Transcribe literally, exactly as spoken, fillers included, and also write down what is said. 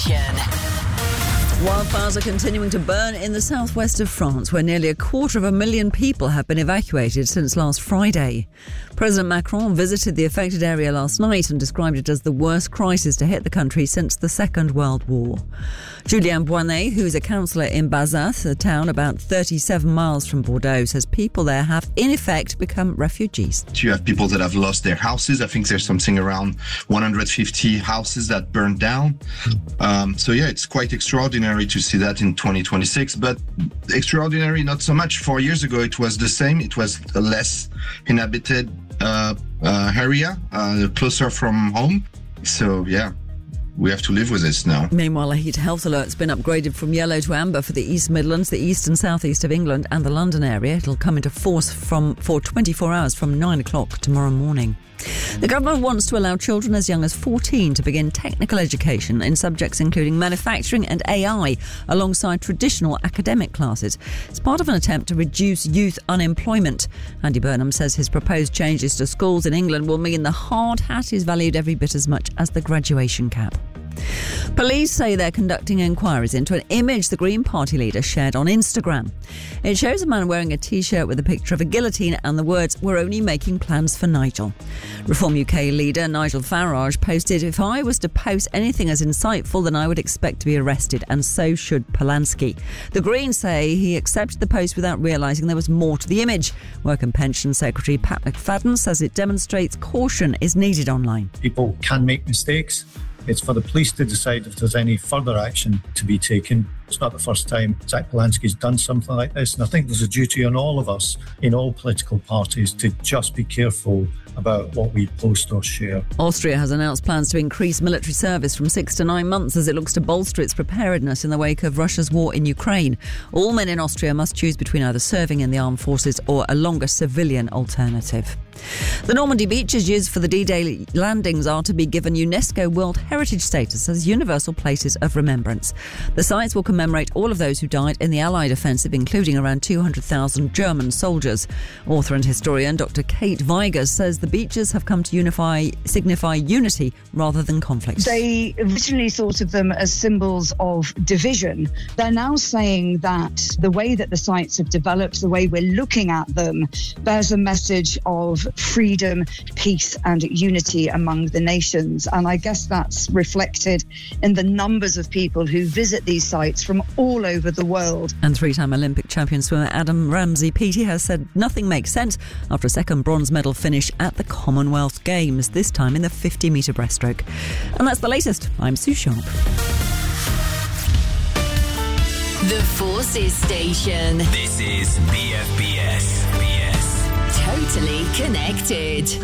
Wildfires are continuing to burn in the southwest of France, where nearly a quarter of a million people have been evacuated since last Friday. President Macron visited the affected area last night and described it as the worst crisis to hit the country since the Second World War. Julien Boinet, who is a councillor in Bazas, a town about thirty-seven miles from Bordeaux, says people there have, in effect, become refugees. You have people that have lost their houses. I think there's something around one hundred fifty houses that burned down. Um, so, yeah, it's quite extraordinary to see that in twenty twenty-six, but extraordinary not so much. Four years ago, it was the same. It was a less inhabited uh, uh, area, uh, closer from home. So, yeah. We have to live with this now. Meanwhile, a heat health alert's been upgraded from yellow to amber for the East Midlands, the east and southeast of England and the London area. It'll come into force from for twenty-four hours from nine o'clock tomorrow morning. The government wants to allow children as young as fourteen to begin technical education in subjects including manufacturing and A I alongside traditional academic classes. It's part of an attempt to reduce youth unemployment. Andy Burnham says his proposed changes to schools in England will mean the hard hat is valued every bit as much as the graduation cap. Police say they're conducting inquiries into an image the Green Party leader shared on Instagram. It shows a man wearing a T-shirt with a picture of a guillotine and the words, "We're only making plans for Nigel." Reform U K leader Nigel Farage posted, "If I was to post anything as insightful, then I would expect to be arrested, and so should Polanski." The Greens say he accepted the post without realising there was more to the image. Work and Pension Secretary Pat McFadden says it demonstrates caution is needed online. People can make mistakes. It's for the police to decide if there's any further action to be taken. It's not the first time Zach Polanski's done something like this, and I think there's a duty on all of us in all political parties to just be careful about what we post or share. Austria has announced plans to increase military service from six to nine months as it looks to bolster its preparedness in the wake of Russia's war in Ukraine. All men in Austria must choose between either serving in the armed forces or a longer civilian alternative. The Normandy beaches used for the D-Day landings are to be given UNESCO World Heritage status as universal places of remembrance. The sites will commemorate all of those who died in the Allied offensive, including around two hundred thousand German soldiers. Author and historian Doctor Kate Vigers says the beaches have come to unify, signify unity rather than conflict. They originally thought of them as symbols of division. They're now saying that the way that the sites have developed, the way we're looking at them, bears a message of freedom, peace and unity among the nations. And I guess that's reflected in the numbers of people who visit these sites from all over the world. And three-time Olympic champion swimmer Adam Ramsey-Peaty has said nothing makes sense after a second bronze medal finish at the Commonwealth Games, this time in the fifty metre breaststroke. And that's the latest. I'm Sue Sharp. The Forces Station. This is B F B S. B S. Totally connected.